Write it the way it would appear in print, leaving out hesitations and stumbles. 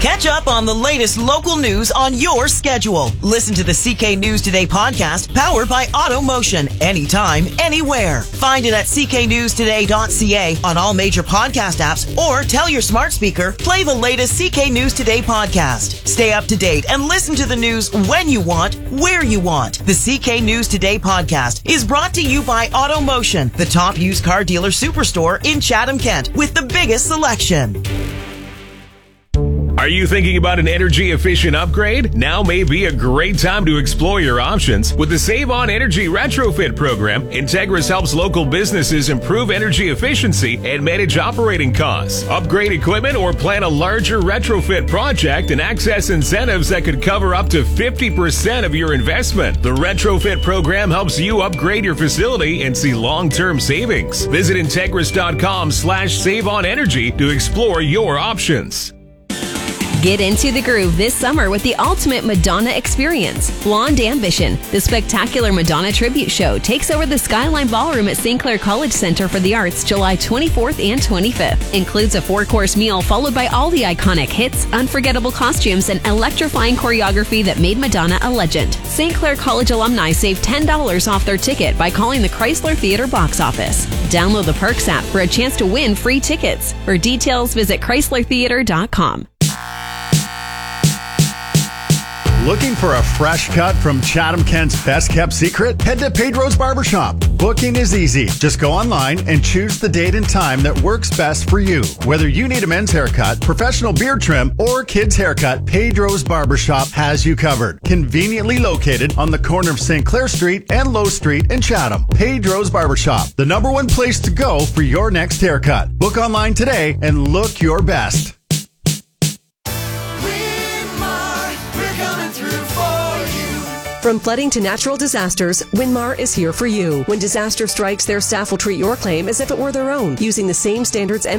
Catch up on the latest local news on your schedule. Listen to the CK News Today podcast, powered by AutoMotion. Anytime, anywhere. Find it at cknewstoday.ca on all major podcast apps, or tell your smart speaker, play the latest CK News Today podcast. Stay up to date and listen to the news when you want, where you want. The CK News Today podcast is brought to you by AutoMotion, the top used car dealer superstore in Chatham, Kent, with the biggest selection. Are you thinking about an energy-efficient upgrade? Now may be a great time to explore your options. With the Save On Energy Retrofit Program, Integris helps local businesses improve energy efficiency and manage operating costs. Upgrade equipment or plan a larger retrofit project and access incentives that could cover up to 50% of your investment. The Retrofit Program helps you upgrade your facility and see long-term savings. Visit Integris.com/SaveOnEnergy to explore your options. Get into the groove this summer with the ultimate Madonna experience. Blonde Ambition, the spectacular Madonna tribute show, takes over the Skyline Ballroom at St. Clair College Center for the Arts July 24th and 25th. Includes a 4-course meal followed by all the iconic hits, unforgettable costumes, and electrifying choreography that made Madonna a legend. St. Clair College alumni save $10 off their ticket by calling the Chrysler Theater box office. Download the Perks app for a chance to win free tickets. For details, visit ChryslerTheater.com. Looking for a fresh cut from Chatham Kent's best kept secret? Head to Pedro's Barbershop. Booking is easy. Just go online and choose the date and time that works best for you. Whether you need a men's haircut, professional beard trim, or kids haircut, Pedro's Barbershop has you covered. Conveniently located on the corner of St. Clair Street and Low Street in Chatham. Pedro's Barbershop, the #1 place to go for your next haircut. Book online today and look your best. From flooding to natural disasters, Winmar is here for you. When disaster strikes, their staff will treat your claim as if it were their own, using the same standards and